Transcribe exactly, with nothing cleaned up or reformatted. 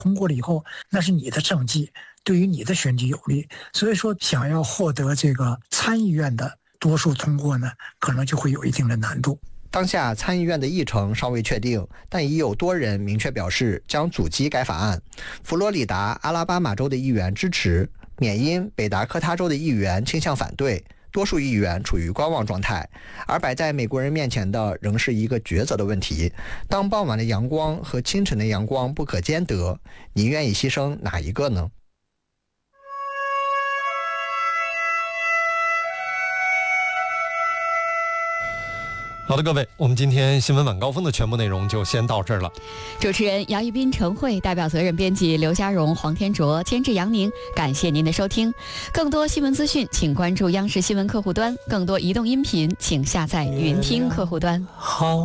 通过了以后，那是你的政绩，对于你的选举有利。所以说，想要获得这个参议院的多数通过呢，可能就会有一定的难度。 当下参议院的议程尚未确定，但已有多人明确表示将阻击该法案。佛罗里达、阿拉巴马州的议员支持，缅因、北达科他州的议员倾向反对，多数议员处于观望状态。而摆在美国人面前的仍是一个抉择的问题：当傍晚的阳光和清晨的阳光不可兼得，你愿意牺牲哪一个呢？ 好的，各位，我们今天新闻晚高峰的全部内容就先到这儿了。 主持人姚一斌、陈慧，代表责任编辑刘家荣、黄天卓，监制杨宁。感谢您的收听。更多新闻资讯，请关注央视新闻客户端；更多移动音频，请下载云听客户端。好。